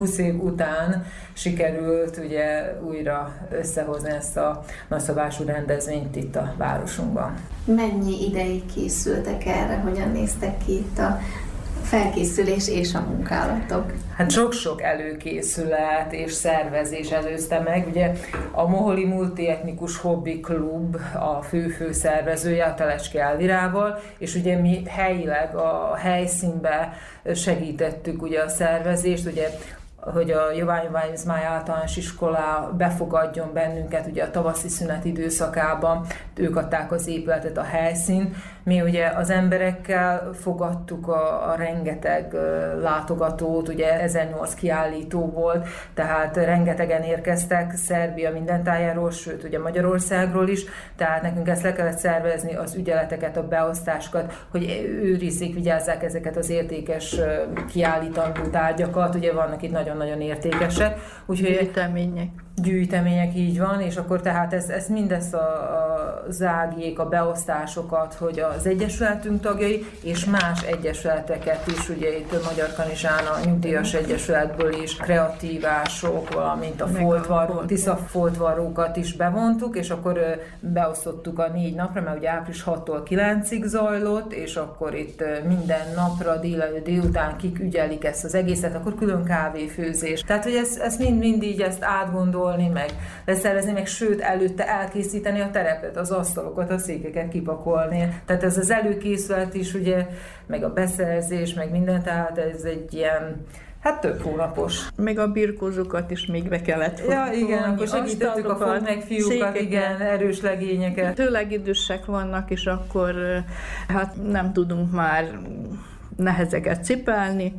20 év után sikerült ugye újra összehozni ezt a nagyszabású rendezvényt itt a városunkban. Mennyi ideig készültek erre, hogyan néztek ki itt a felkészülés és a munkálatok? Hát sok-sok előkészület és szervezés előzte meg. Ugye a Moholi Multietnikus Hobby Klub a fő szervezője, a Telecski Elvirával, és ugye mi helyileg a helyszínbe segítettük ugye a szervezést, ugye hogy a Joványi Zmály általános iskola befogadjon bennünket ugye a tavaszi szünet időszakában, ők adták az épületet, a helyszínt. Mi ugye az emberekkel fogadtuk a rengeteg látogatót, ugye 1008 kiállító volt, tehát rengetegen érkeztek Szerbia minden tájáról, sőt ugye Magyarországról is, tehát nekünk ezt le kellett szervezni, az ügyeleteket, a beosztásokat, hogy őrizzék, vigyázzák ezeket az értékes kiállítandó tárgyakat, ugye vannak itt nagyon-nagyon értékesek. Úgyhogy gyűjtemények, így van, és akkor tehát ezt mindezt a zágjék, a beosztásokat, hogy az egyesületünk tagjai, és más egyesületeket is, ugye itt Magyar Kanizsán a Nyugdíjas Egyesületből is kreatívások, valamint a Tisza foltvarrókat is bevontuk, és akkor beosztottuk a 4 napra, mert ugye április 6-tól 9-ig zajlott, és akkor itt minden napra délután kik ügyelik ezt az egészet, akkor külön kávéfőzés. Tehát, hogy ezt mind így ezt átgondolni, meg leszervezni, meg sőt előtte elkészíteni a terepet, az asztalokat, a székeket kipakolni. Tehát ez az előkészület is, ugye, meg a beszerzés, meg minden, tehát ez egy ilyen, hát több hónapos. Meg a birkózókat is még be kellett fogni. Ja, igen, akkor segítettük a fogmegfiúkat, igen, erős legényeket. Tőleg idősek vannak, és akkor hát nem tudunk már nehezeket cipelni,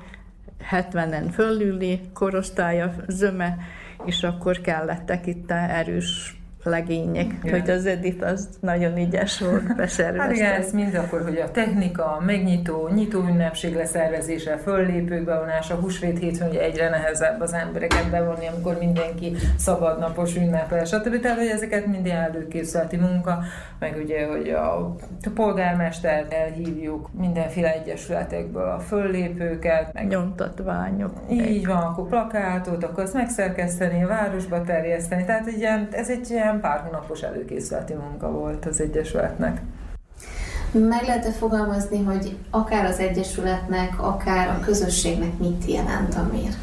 70-en fölüli korosztálya zöme, és akkor kellettek itt erős legények, hogy az Edith az nagyon ügyes volt beszervezte. Hát igen, ez mind akkor, hogy a technika, a megnyitó, nyitóünnepség leszervezése, föllépők bevonása, húsvét hétfőn ugye egyre nehezebb az embereket bevonni, amikor mindenki szabadnapos ünnepel, stb. Tehát, hogy ezeket minden előkészületi munka, meg ugye, hogy a polgármestert elhívjuk, mindenféle egyesületekből a föllépőket, meg nyomtatványok. Így van, akkor plakátot, akkor azt megszerkeszteni, a városba terjeszteni, tehát ez egy ilyen pár hónapos előkészületi munka volt az egyesületnek. Meg lehet-e fogalmazni, hogy akár az egyesületnek, akár a közösségnek mit jelent a MIRK?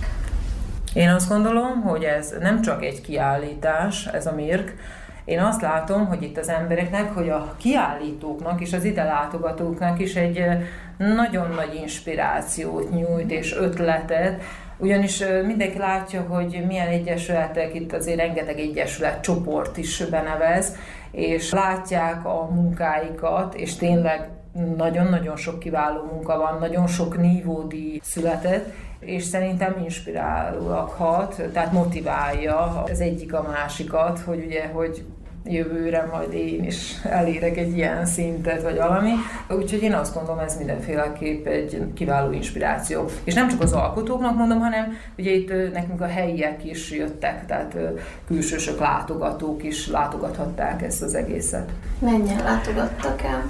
Én azt gondolom, hogy ez nem csak egy kiállítás, ez a MIRK. Én azt látom, hogy itt az embereknek, hogy a kiállítóknak és az ide látogatóknak is egy nagyon nagy inspirációt nyújt és ötletet, ugyanis mindenki látja, hogy milyen egyesületek, itt azért rengeteg egyesület csoport is benevez, és látják a munkáikat, és tényleg nagyon-nagyon sok kiváló munka van, nagyon sok nívódíj született, és szerintem inspirálóak hat, tehát motiválja az egyik a másikat, hogy ugye, hogy jövőre majd én is elérek egy ilyen szintet, vagy valami. Úgyhogy én azt gondolom, ez mindenféleképp egy kiváló inspiráció. És nem csak az alkotóknak mondom, hanem ugye itt nekünk a helyiek is jöttek, tehát külsősök, látogatók is látogathatták ezt az egészet. Mennyien látogattak el?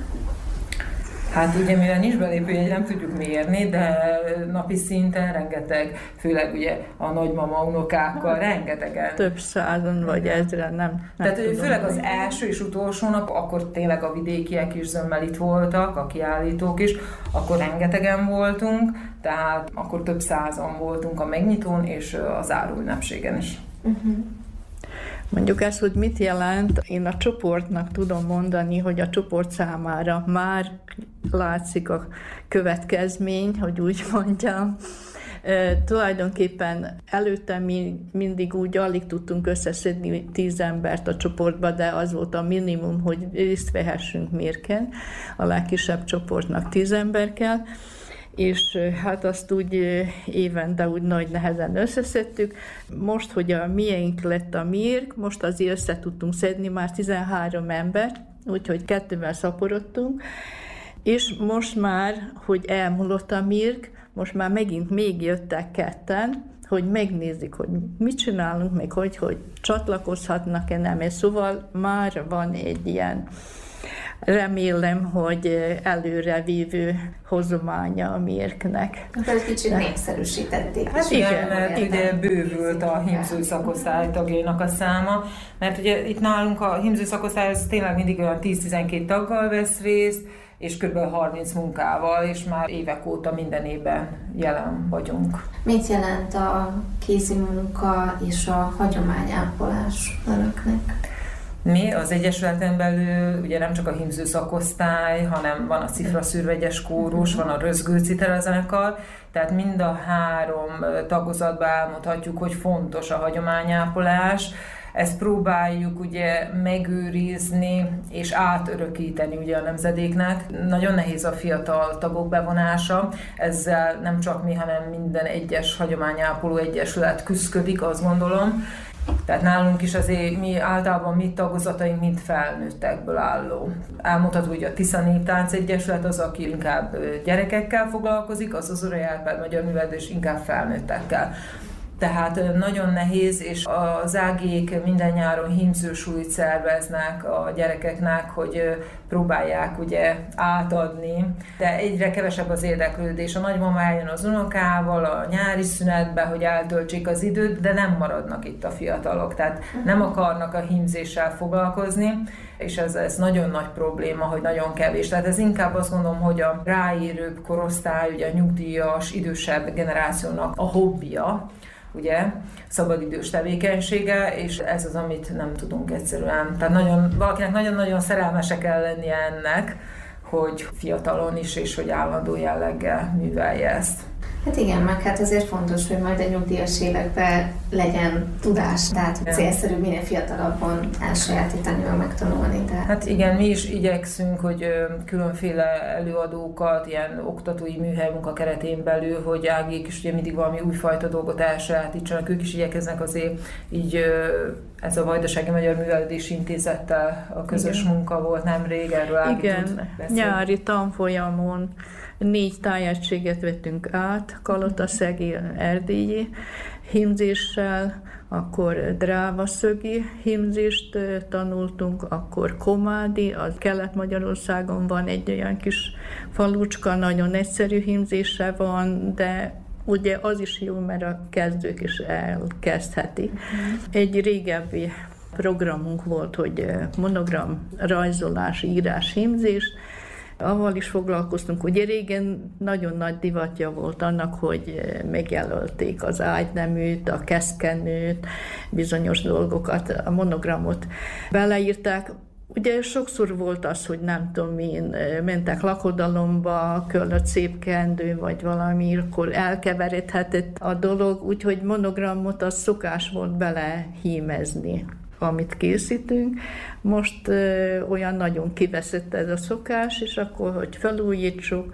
Hát ugye, mivel nincs belépőjegy, nem tudjuk mérni, de napi szinten rengeteg, főleg ugye a nagymama unokákkal, rengetegen. Több százan vagy ezren, nem tehát tudom, főleg az első és utolsó nap, akkor tényleg a vidékiek is zömmel itt voltak, a kiállítók is, akkor rengetegen voltunk, tehát akkor több százan voltunk a megnyitón és a záróünnepségen is. Mondjuk ezt, hogy mit jelent, én a csoportnak tudom mondani, hogy a csoport számára már látszik a következmény, hogy úgy mondjam. Tulajdonképpen előtte mi mindig úgy alig tudtunk összeszedni 10 embert a csoportba, de az volt a minimum, hogy részt vehessünk MIRK-en. A legkisebb csoportnak 10 ember kell, és hát azt úgy évente úgy nagy nehezen összeszedtük. Most, hogy a miénk lett a MIRK, most azért össze tudtunk szedni már 13 embert, úgyhogy 2-vel szaporodtunk, és most már, hogy elmúlott a MIRK, most már megint még jöttek 2-en, hogy megnézik, hogy mit csinálunk, meg hogy csatlakozhatnak-e, nem. És szóval már van egy ilyen remélem, hogy előrevívő hozománya a Mirknek. Akkor egy kicsit népszerűsítették. Hát igen, mert ugye bővült a hímző szakosztály tagjainak a száma, mert ugye itt nálunk a hímző szakosztály az tényleg mindig olyan 10-12 taggal vesz részt, és kb. 30 munkával, és már évek óta minden évben jelen vagyunk. Mit jelent a kézi munka és a hagyományápolás önöknek? Mi az Egyesületen belül ugye nem csak a hímző szakosztály, hanem van a cifraszűrvegyes kórus, van a rözgő citerazenekar, tehát mind a 3 tagozatban elmondhatjuk, hogy fontos a hagyományápolás. Ezt próbáljuk ugye megőrizni és átörökíteni ugye a nemzedéknek. Nagyon nehéz a fiatal tagok bevonása, ezzel nem csak mi, hanem minden egyes hagyományápoló egyesület küszködik, azt gondolom. Tehát nálunk is azért mi általában mi tagozataink mind felnőttekből álló. Elmondható, hogy a Tisza Néptánc Egyesület az, aki inkább gyerekekkel foglalkozik, az az Ura Árpád Magyar Művelődés inkább felnőttekkel. Tehát nagyon nehéz, és az ágék minden nyáron hímzősúlyt szerveznek a gyerekeknek, hogy próbálják ugye átadni, de egyre kevesebb az érdeklődés. A nagymama eljön az unokával a nyári szünetbe, hogy eltöltsék az időt, de nem maradnak itt a fiatalok, tehát nem akarnak a hímzéssel foglalkozni, és ez nagyon nagy probléma, hogy nagyon kevés. Tehát ez inkább azt gondolom, hogy a ráérőbb korosztály, ugye a nyugdíjas, idősebb generációnak a hobbija, ugye, szabadidős tevékenysége, és ez az, amit nem tudunk egyszerűen. Tehát valakinek nagyon-nagyon szerelmese kell lennie ennek, hogy fiatalon is, és hogy állandó jelleggel művelje ezt. Hát igen, meg hát azért fontos, hogy majd a nyugdíjas években legyen tudás, tehát célszerű minél fiatalabban elsajátítani, megtanulni. Tehát. Hát igen, mi is igyekszünk, hogy különféle előadókat, ilyen oktatói műhelymunka keretén belül, hogy ágék is ugye mindig valami újfajta dolgot elsajátítsanak, ők is igyekeznek azért így ez a Vajdasági Magyar Művelődési Intézettel a közös munka volt nemrég, erről Ági tud beszélni. Nyári tanfolyamon 4 tájegységet vettünk át, kalotaszegi, erdélyi hímzéssel, akkor drávaszögi hímzést tanultunk, akkor komádi, az Kelet-Magyarországon van egy olyan kis falucska, nagyon egyszerű hímzése van, de ugye az is jó, mert a kezdők is elkezdheti. Egy régebbi programunk volt, hogy monogram, rajzolás, írás, hímzés, avval is foglalkoztunk. Ugye régen nagyon nagy divatja volt annak, hogy megjelölték az ágyneműt, a keszkenőt, bizonyos dolgokat, a monogramot beleírták. Ugye sokszor volt az, hogy nem tudom én, mentek lakodalomba, köllött szép kendő, vagy valami, akkor elkeveredhetett a dolog, úgyhogy monogramot az szokás volt belehímezni, amit készítünk. Most olyan nagyon kiveszett ez a szokás, és akkor, hogy felújítsuk,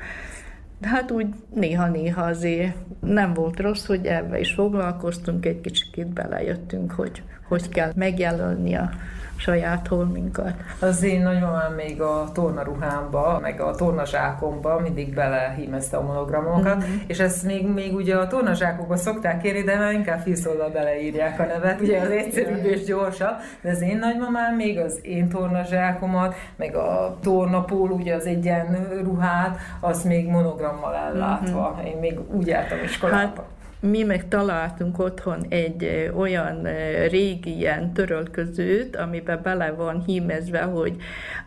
hát úgy néha-néha azért nem volt rossz, hogy ebbe is foglalkoztunk, egy kicsit belejöttünk, hogy kell megjelölni a saját holminkat. Az én nagymamám még a tornaruhámba, meg a tornazsákomba mindig belehímezte a monogramokat, és ezt még ugye a tornazsákokba szokták kérni, de már inkább fűszóllal beleírják a nevet, ugye az egyszerűbb és gyorsabb, de az én nagymamám még az én tornazsákomat, meg a tornapóló, ugye az egyenruhát, azt még monogrammal ellátva. Én még úgy jártam iskolába. Hát, mi meg találtunk otthon egy olyan régi ilyen törölközőt, amiben bele van hímezve, hogy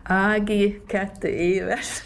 Ági 2 éves.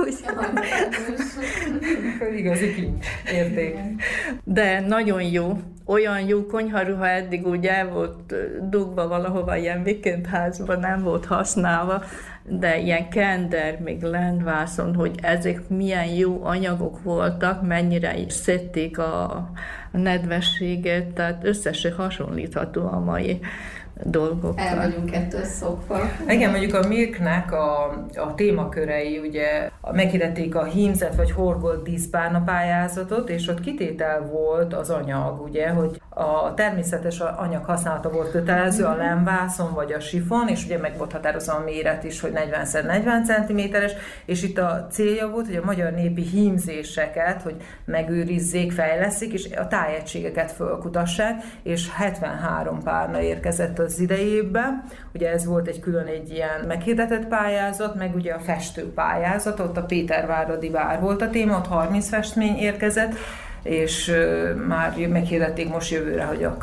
Igazi kincs, érték. De nagyon jó. Olyan jó konyharuha eddig úgy el volt dugva valahova, ilyen vikendházban nem volt használva, de ilyen kender, még lendvászon, hogy ezek milyen jó anyagok voltak, mennyire is szedték a nedvességet, tehát összesen hasonlítható a mai dolgokkal. El vagyunk ettől szokva. Igen, mondjuk a Mirknek a témakörei, ugye meghirdették a hímzett vagy horgolt díszpárna pályázatot, és ott kitétel volt az anyag, ugye, hogy a természetes anyag használata volt kötelező, a lemvászon vagy a sifon, és ugye meg volt határozva a méret is, hogy 40x40 cm-es, és itt a célja volt, hogy a magyar népi hímzéseket, hogy megőrizzék, fejleszik, és a tájegységeket fölkutassák, és 73 párna érkezett az idejében. Ugye ez volt egy külön egy ilyen meghirdetett pályázat, meg ugye a festő pályázat, ott a Péterváradi vár volt a téma, ott 30 festmény érkezett, és már meghirdették most jövőre, hogy a